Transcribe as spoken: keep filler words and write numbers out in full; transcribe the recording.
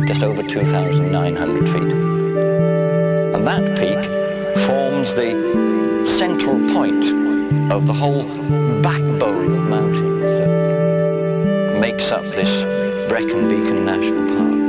just over two thousand nine hundred feet. And that peak forms the central point of the whole backbone of mountains that makes up this Brecon Beacon National Park.